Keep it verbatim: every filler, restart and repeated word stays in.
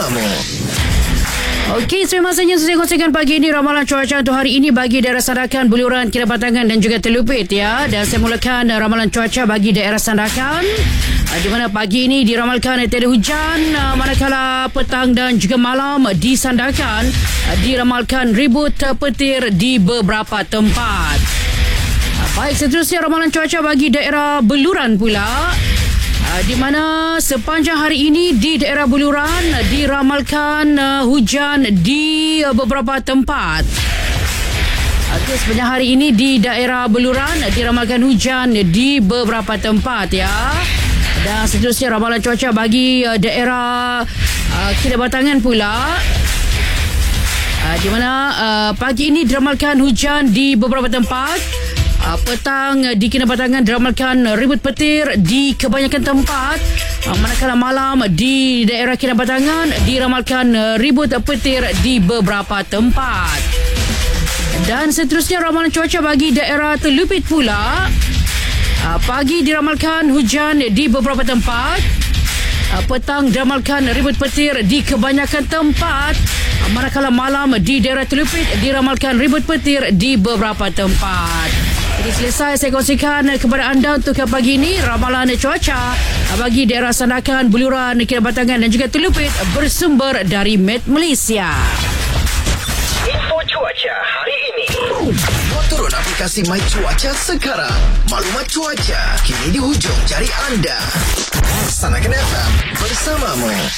bersamamu. Okey, semasa saya kongsikan pagi ini ramalan cuaca untuk hari ini bagi daerah Sandakan, Buluran, Kinabatangan dan juga Telupit ya. Dan saya mulakan uh, ramalan cuaca bagi daerah Sandakan, uh, di mana pagi ini diramalkan uh, tiada hujan, uh, manakala petang dan juga malam uh, di Sandakan uh, diramalkan ribut uh, petir di beberapa tempat. Uh, baik, seterusnya ramalan cuaca bagi daerah Buluran pula. Uh, di mana sepanjang hari ini di daerah Buluran uh, diramalkan uh, hujan di uh, beberapa tempat. Okay, sepanjang hari ini di daerah Buluran uh, diramalkan hujan di beberapa tempat ya. Dan seterusnya ramalan cuaca bagi uh, daerah uh, Kinabatangan pula. Uh, di mana uh, pagi ini diramalkan hujan di beberapa tempat. Uh, petang uh, di Kinabatangan diramalkan uh, ribut petir di kebanyakan tempat, uh, manakala malam di daerah Kinabatangan diramalkan uh, ribut petir di beberapa tempat. Dan seterusnya ramalan cuaca bagi daerah Telupit pula. uh, Pagi diramalkan hujan di beberapa tempat, uh, petang diramalkan ribut petir di kebanyakan tempat, uh, manakala malam di daerah Telupit diramalkan ribut petir di beberapa tempat. Jadi selesai saya kongsikan kepada anda untuk pagi ini ramalan cuaca bagi daerah Sandakan, Buluran, Kinabatangan dan juga Telupit bersumber dari Met Malaysia. Info cuaca hari ini. Muat turun aplikasi My Cuaca sekarang. Maklumat cuaca kini di hujung jari anda. Sandakan F M bersamamu.